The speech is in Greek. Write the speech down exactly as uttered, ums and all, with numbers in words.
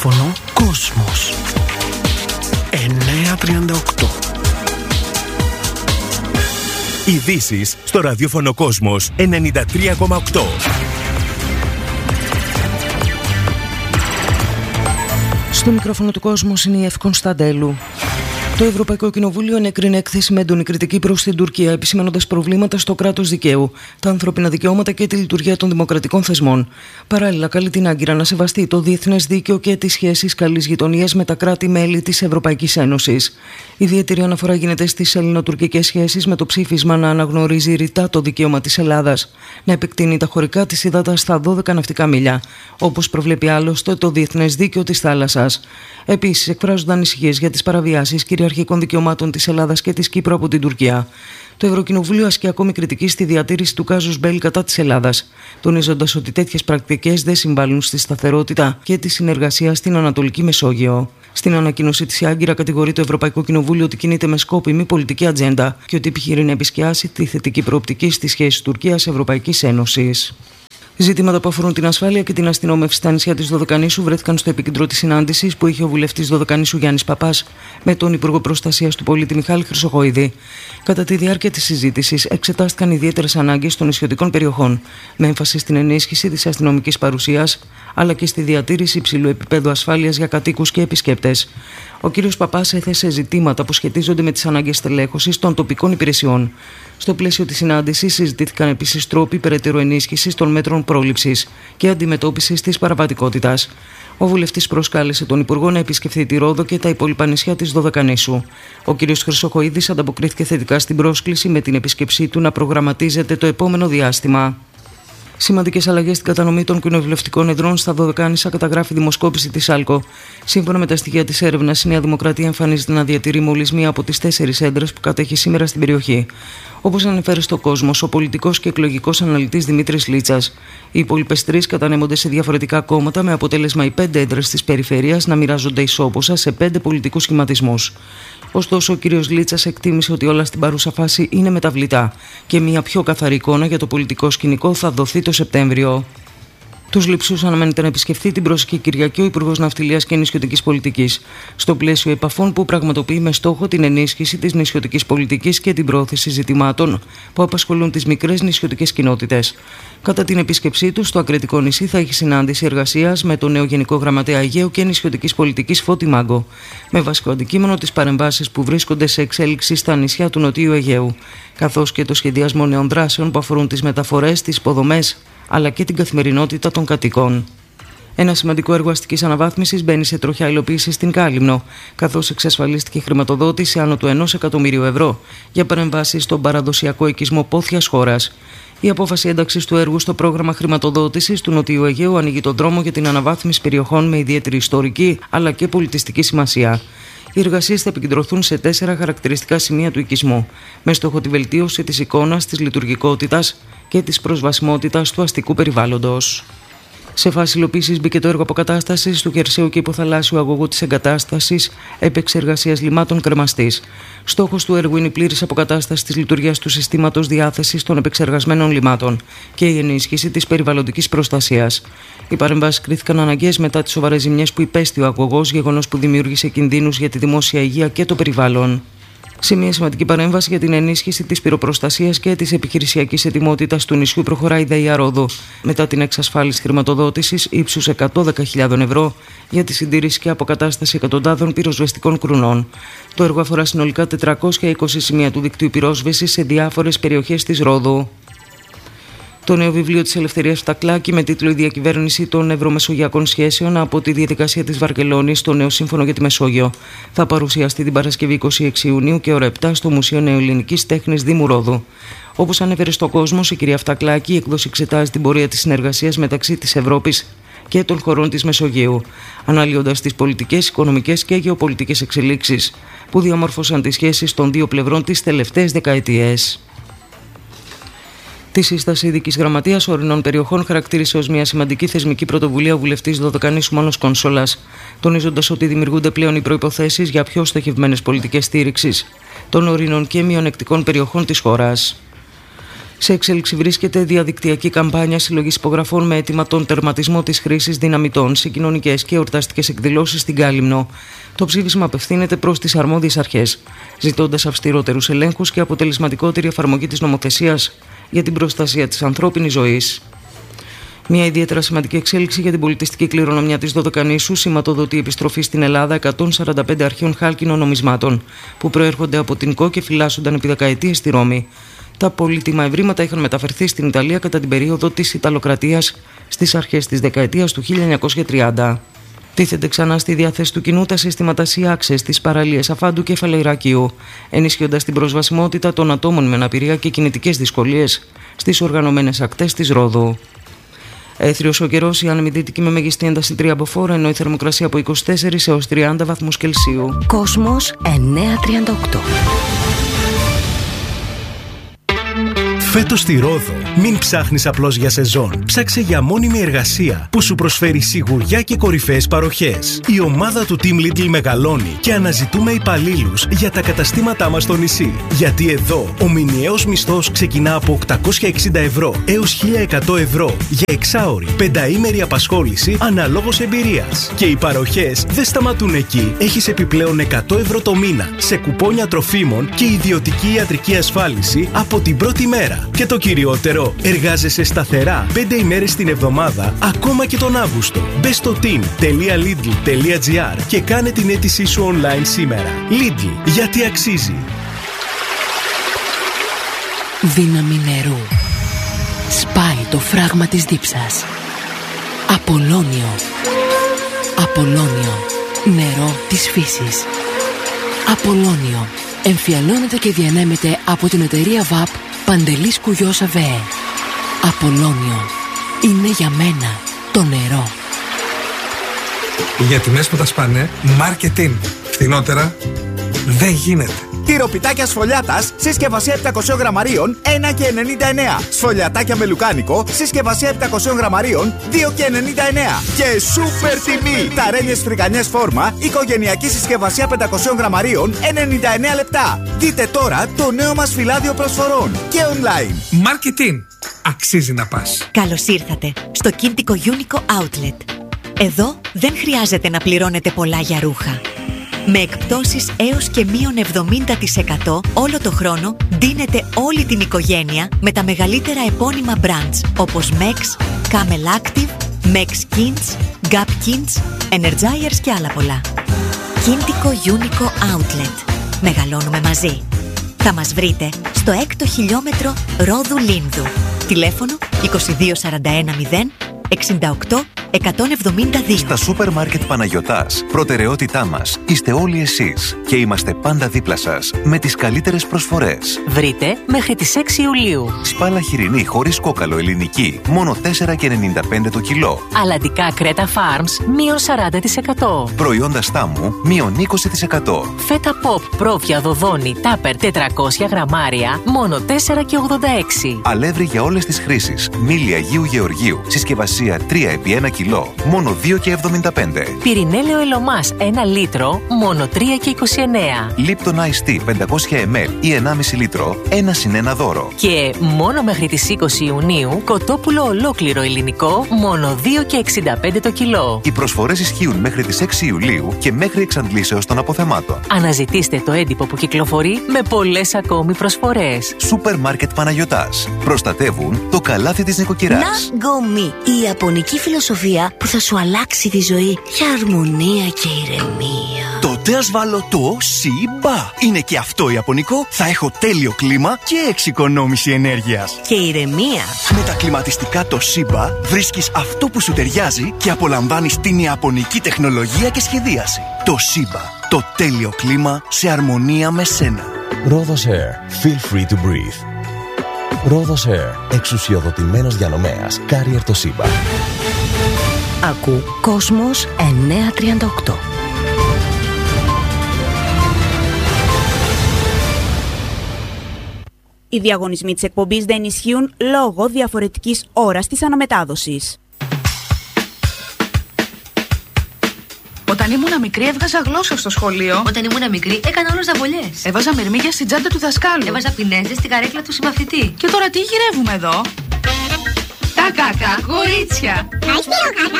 ραδιόφωνο Κόσμος εννιακόσια τριάντα οκτώ. Ειδήσεις στο ραδιόφωνο Κόσμος ενενήντα τρία κόμμα οκτώ. Στο μικρόφωνο του Κόσμος είναι η Εύη Κωνσταντέλου. Το Ευρωπαϊκό Κοινοβούλιο ενέκρινε έκθεση με έντονη κριτική προς την Τουρκία, επισημαίνοντας προβλήματα στο κράτος δικαίου, τα ανθρώπινα δικαιώματα και τη λειτουργία των δημοκρατικών θεσμών. Παράλληλα, καλεί την Άγκυρα να σεβαστεί το διεθνές δίκαιο και τις σχέσεις καλής γειτονίας με τα κράτη-μέλη της Ευρωπαϊκής Ένωσης. Ιδιαίτερη αναφορά γίνεται στις ελληνοτουρκικές σχέσεις, με το ψήφισμα να αναγνωρίζει ρητά το δικαίωμα της Ελλάδας να επεκτείνει τα χωρικά της ύδατα στα δώδεκα ναυτικά μίλια, όπως προβλέπει άλλωστε το διεθνές δίκαιο της θάλασσας. Επίσης, εκφράζονται ανησυχίες για τις παραβιάσεις κυριαρχικών δικαιωμάτων της Ελλάδας και της Κύπρου από την Τουρκία. Το Ευρωκοινοβούλιο ασκεί ακόμη κριτική στη διατήρηση του κάζους μπέλι κατά της Ελλάδας, τονίζοντας ότι τέτοιες πρακτικές δεν συμβάλλουν στη σταθερότητα και τη συνεργασία στην Ανατολική Μεσόγειο. Στην ανακοίνωσή της, η Άγκυρα κατηγορεί το Ευρωπαϊκό Κοινοβούλιο ότι κινείται με σκόπιμη πολιτική ατζέντα και ότι επιχειρεί να επισκιάσει τη θετική προοπτική στις σχέσεις Τουρκίας-Ευρωπαϊκής Ένωσης. Ζητήματα που αφορούν την ασφάλεια και την αστυνόμευση στα νησιά της Δωδεκανήσου βρέθηκαν στο επίκεντρο της συνάντησης που είχε ο βουλευτής Δωδεκανήσου Γιάννης Παπάς με τον Υπουργό Προστασίας του Πολίτη Μιχάλη Χρυσοχοΐδη. Κατά τη διάρκεια της συζήτησης, εξετάστηκαν ιδιαίτερες ανάγκες των νησιωτικών περιοχών, με έμφαση στην ενίσχυση της αστυνομικής παρουσίας, αλλά και στη διατήρηση υψηλού επίπεδου ασφάλειας για κατοίκους και επισκέπτες. Ο κ. Παπάς έθεσε ζητήματα που σχετίζονται με τις ανάγκες τελέχωσης των τοπικών υπηρεσιών. Στο πλαίσιο της συνάντησης συζητήθηκαν επίσης τρόποι περαιτέρω ενίσχυσης των μέτρων πρόληψης και αντιμετώπισης της παραβατικότητας. Ο βουλευτής προσκάλεσε τον Υπουργό να επισκεφθεί τη Ρόδο και τα υπόλοιπα νησιά της Δωδεκανήσου. Ο κ. Χρυσοχοΐδης ανταποκρίθηκε θετικά στην πρόσκληση, με την επίσκεψή του να προγραμματίζεται το επόμενο διάστημα. Σημαντικές αλλαγές στην κατανομή των κοινοβουλευτικών εδρών στα Δωδεκάνησα καταγράφει η δημοσκόπηση της ΑΛΚΟ. Σύμφωνα με τα στοιχεία της έρευνας, η Νέα Δημοκρατία εμφανίζεται να διατηρεί μόλις μία από τις τέσσερις έδρες που κατέχει σήμερα στην περιοχή. Όπως αναφέρει στο Κόσμος ο πολιτικός και εκλογικός αναλυτής Δημήτρης Λίτσας, οι υπόλοιπες τρεις κατανέμονται σε διαφορετικά κόμματα, με αποτέλεσμα οι πέντε έδρες της περιφέρειας να μοιράζονται ισόποσα σε πέντε πολιτικούς σχηματισμούς. Ωστόσο, ο κ. Λίτσας εκτίμησε ότι όλα στην παρούσα φάση είναι μεταβλητά και μια πιο καθαρή εικόνα για το πολιτικό σκηνικό θα δοθεί το Σεπτέμβριο. Τους λειψούς αναμένεται να επισκεφθεί την προσεχή Κυριακή ο Υπουργός Ναυτιλίας και Νησιωτικής Πολιτικής, στο πλαίσιο επαφών που πραγματοποιεί με στόχο την ενίσχυση της νησιωτικής πολιτικής και την πρόθεση ζητημάτων που απασχολούν τις μικρές νησιωτικές κοινότητες. Κατά την επίσκεψή του στο Ακριτικό νησί θα έχει συνάντηση εργασίας με τον νέο Γενικό Γραμματέα Αιγαίου και Νησιωτικής Πολιτικής Φώτη Μάγκο, με βασικό αντικείμενο τις παρεμβάσεις που βρίσκονται σε εξέλιξη στα νησιά του Νοτιού Αιγαίου, καθώς και το σχεδιασμό νέων δράσεων που αφορούν τις μεταφορές, τις υποδομές αλλά και την καθημερινότητα των κατοίκων. Ένα σημαντικό έργο αστικής αναβάθμισης μπαίνει σε τροχιά υλοποίηση στην Κάλυμνο, καθώς εξασφαλίστηκε χρηματοδότηση άνω του ενός εκατομμυρίου ευρώ για παρεμβάσεις στον παραδοσιακό οικισμό πόθιας χώρας. Η απόφαση ένταξης του έργου στο πρόγραμμα χρηματοδότησης του Νοτιού Αιγαίου ανοίγει τον δρόμο για την αναβάθμιση περιοχών με ιδιαίτερη ιστορική αλλά και πολιτιστική σημασία. Οι εργασίες θα επικεντρωθούν σε τέσσερα χαρακτηριστικά σημεία του οικισμού, με στόχο τη βελτίωση της εικόνας, της λειτουργικότητας και της προσβασιμότητας του αστικού περιβάλλοντος. Σε φάση υλοποίησης μπήκε το έργο αποκατάστασης του χερσαίου και υποθαλάσσιου αγωγού της εγκατάστασης επεξεργασίας λιμάτων κρεμαστής. Στόχος του έργου είναι η πλήρης αποκατάσταση της λειτουργίας του συστήματος διάθεσης των επεξεργασμένων λιμάτων και η ενίσχυση της περιβαλλοντικής προστασίας. Οι παρεμβάσεις κρίθηκαν αναγκαίες μετά τις σοβαρές ζημιές που υπέστη ο αγωγός, γεγονός που δημιούργησε κινδύνους για τη δημόσια υγεία και το περιβάλλον. Σε μια σημαντική παρέμβαση για την ενίσχυση της πυροπροστασίας και της επιχειρησιακής ετοιμότητας του νησιού προχωράει η ΔΕΗ Ρόδο, μετά την εξασφάλιση χρηματοδότησης ύψους εκατόν δέκα χιλιάδες ευρώ για τη συντήρηση και αποκατάσταση εκατοντάδων πυροσβεστικών κρουνών. Το έργο αφορά συνολικά τετρακόσια είκοσι σημεία του δικτύου πυρόσβεσης σε διάφορες περιοχές της Ρόδου. Το νέο βιβλίο της Ελευθερίας Φτακλάκη με τίτλο «Η διακυβέρνηση των ευρωμεσογειακών σχέσεων από τη διαδικασία της Βαρκελόνης στο νέο σύμφωνο για τη Μεσόγειο» θα παρουσιαστεί την Παρασκευή είκοσι έξι Ιουνίου και ώρα επτά στο Μουσείο Νεοελληνικής Τέχνης Δήμου Ρόδου. Όπως ανέφερε στο Κόσμος η κυρία Φτακλάκη, η έκδοση εξετάζει την πορεία της συνεργασίας μεταξύ της Ευρώπης και των χωρών της Μεσογείου, αναλύοντας τις πολιτικές, οικονομικές και γεωπολιτικές εξελίξεις που διαμόρφωσαν τις σχέσεις των δύο πλευρών τις τελευταίες δεκαετίες. Τη σύσταση ειδικής γραμματείας ορεινών περιοχών χαρακτήρισε ως μια σημαντική θεσμική πρωτοβουλία ο βουλευτής Δωδεκανήσου Μάνος Κονσόλας, τονίζοντας ότι δημιουργούνται πλέον οι προϋποθέσεις για πιο στοχευμένες πολιτικές στήριξης των ορεινών και μειονεκτικών περιοχών της χώρας. Σε εξέλιξη βρίσκεται διαδικτυακή καμπάνια συλλογής υπογραφών με αίτημα τον τερματισμό της χρήσης δυναμητών σε κοινωνικές και εορταστικές εκδηλώσεις στην Κάλυμνο. Το ψήφισμα απευθύνεται προς τις αρμόδιες αρχές, ζητώντας αυστηρότερους ελέγχους και αποτελεσματικότερη εφαρμογή της νομοθεσίας για την προστασία της ανθρώπινης ζωής. Μια ιδιαίτερα σημαντική εξέλιξη για την πολιτιστική κληρονομιά της Δωδεκανήσου σηματοδοτεί η επιστροφή στην Ελλάδα εκατόν σαράντα πέντε αρχαίων χάλκινων νομισμάτων που προέρχονται από την Κο και φυλάσσονταν επί δεκαετίες στη Ρώμη. Τα πολύτιμα ευρήματα είχαν μεταφερθεί στην Ιταλία κατά την περίοδο της Ιταλοκρατίας στις αρχές της δεκαετίας του χίλια εννιακόσια τριάντα. Τίθενται ξανά στη διάθεση του κοινού τα συστήματα ΣΥΑΞΕ στις παραλίες Αφάντου και Φαλεϊράκιου, ενισχύοντας την προσβασιμότητα των ατόμων με αναπηρία και κινητικές δυσκολίες στις οργανωμένες ακτές της Ρόδου. Έθριος ο καιρός, η άνεμη δυτική με μέγιστη ένταση τρία μποφόρ, ενώ η θερμοκρασία από είκοσι τέσσερα έως τριάντα βαθμούς Κελσίου. Κόσμος εννιακόσια τριάντα οκτώ. Φέτος στη Ρόδο, μην ψάχνεις απλώς για σεζόν. Ψάξε για μόνιμη εργασία που σου προσφέρει σιγουριά και κορυφαίες παροχές. Η ομάδα του Team Lidl μεγαλώνει και αναζητούμε υπαλλήλους για τα καταστήματά μας στο νησί. Γιατί εδώ ο μηνιαίος μισθός ξεκινά από οκτακόσια εξήντα ευρώ έως χίλια εκατό ευρώ για εξάωρη, πενταήμερη απασχόληση αναλόγως εμπειρίας. Και οι παροχές δεν σταματούν εκεί. Έχεις επιπλέον εκατό ευρώ το μήνα σε κουπόνια τροφίμων και ιδιωτική ιατρική ασφάλιση από την πρώτη μέρα. Και το κυριότερο, εργάζεσαι σταθερά πέντε ημέρες την εβδομάδα, ακόμα και τον Αύγουστο. Μπες στο team τελεία lidl τελεία gr και κάνε την αίτησή σου online σήμερα. Lidl, γιατί αξίζει. Δύναμη νερού. Σπάει το φράγμα της δίψας. Απολώνιο. Απολώνιο. Νερό της φύσης. Απολώνιο. Εμφιαλώνεται και διανέμεται από την εταιρεία βαπ Παντελής Κουγιός ΑΒΕ. Απολώνιο. Είναι για μένα το νερό. Για τιμές που τα σπάνε, marketing. Φθηνότερα δεν γίνεται. Τυροπιτάκια σφολιάτας, συσκευασία επτακόσια γραμμαρίων, ένα και ενενήντα εννέα. Σφολιατάκια με λουκάνικο, συσκευασία επτακόσια γραμμαρίων, δύο και ενενήντα εννέα. Και σούπερ τιμή! Ταρέλιες φρικανιές φόρμα, οικογενειακή συσκευασία πεντακόσια γραμμαρίων, ενενήντα εννέα λεπτά. Δείτε τώρα το νέο μας φυλάδιο προσφορών και online. Marketing. Αξίζει να πας. Καλώς ήρθατε στο Κίντικο Unico Outlet. Εδώ δεν χρειάζεται να πληρώνετε πολλά για ρούχα. Με εκπτώσεις έως και μείον εβδομήντα τοις εκατό όλο το χρόνο ντύνετε όλη την οικογένεια με τα μεγαλύτερα επώνυμα brands όπως Mex, Camel Active, Mex Kins, Gap Kins, Energizers και άλλα πολλά. Κίντικο Unico Outlet. Μεγαλώνουμε μαζί. Θα μας βρείτε στο έκτο χιλιόμετρο Ρόδου Λίνδου. Τηλέφωνο είκοσι δύο σαράντα ένα μηδέν εξήντα οκτώ εκατόν εβδομήντα δύο. Στα σούπερ μάρκετ Παναγιωτάς, προτεραιότητά μας είστε όλοι εσείς και είμαστε πάντα δίπλα σας με τις καλύτερες προσφορές. Βρείτε μέχρι τις έξι Ιουλίου. Σπάλα χοιρινή χωρίς κόκαλο ελληνική, μόνο τέσσερα και ενενήντα πέντε το κιλό. Αλλαντικά Κρέτα Farms, μείον σαράντα τοις εκατό. Προϊόντα Στάμου, μείον είκοσι τοις εκατό. Φέτα Pop, πρόβια δοδόνη, τάπερ τετρακόσια γραμμάρια, μόνο τέσσερα και ογδόντα έξι. Αλεύρι για όλες τις χρήσεις, μήλι Αγίου Γεωργίου, συσκευασία τρία επί ένα κιλό, μόνο δύο και εβδομήντα πέντε. Πυρηνέλαιο Ελωμάς ένα λίτρο, μόνο τρία και είκοσι εννέα. Lipton Ice Tea πεντακόσια μιλιλίτρα ή ενάμιση λίτρο, ένα συν ένα δώρο. Και μόνο μέχρι τις είκοσι Ιουνίου, κοτόπουλο ολόκληρο ελληνικό, μόνο δύο και εξήντα πέντε το κιλό. Οι προσφορές ισχύουν μέχρι τις έξι Ιουλίου και μέχρι εξαντλήσεως των αποθεμάτων. Αναζητήστε το έντυπο που κυκλοφορεί με πολλές ακόμη προσφορές. Σούπερ μάρκετ Παναγιωτάς. Προστατεύουν το καλάθι της νοικοκυράς. Να γκομί. Η ιαπωνική φιλοσοφία που θα σου αλλάξει τη ζωή για αρμονία και ηρεμία. Τότε ας βάλω το Σιμπά. Είναι και αυτό ιαπωνικό. Θα έχω τέλειο κλίμα και εξοικονόμηση ενέργειας. Και ηρεμία. Με τα κλιματιστικά το Σιμπά βρίσκεις αυτό που σου ταιριάζει και απολαμβάνεις την ιαπωνική τεχνολογία και σχεδίαση. Το Σιμπά. Το τέλειο κλίμα σε αρμονία με σένα. Rhodos Air. Feel free to breathe. Rhodos Air. Εξουσιοδοτημένος διανομέας. Carrier το Σιμπά. Ακού Κόσμος εννιακόσια τριάντα οκτώ. Οι διαγωνισμοί της εκπομπής δεν ισχύουν λόγω διαφορετικής ώρας της αναμετάδοσης. Όταν ήμουν μικρή έβγαζα γλώσσα στο σχολείο. Όταν ήμουν μικρή έκανα όλες ζαμπολιές. Έβαζα μυρμήγκια στην τσάντα του δασκάλου. Έβαζα πινέζες στην καρέκλα του συμμαθητή. Και τώρα τι γυρεύουμε εδώ? Τα κακά κορίτσια. Θα είστε ο κακά